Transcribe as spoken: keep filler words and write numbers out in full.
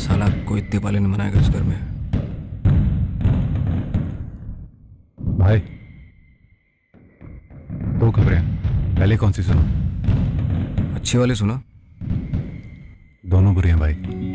साला कोई दिवाली नहीं मनाएगा इस घर में। भाई, दो खबरें। पहले कौन सी सुनो? अच्छी वाली सुना। दोनों बुरी हैं भाई।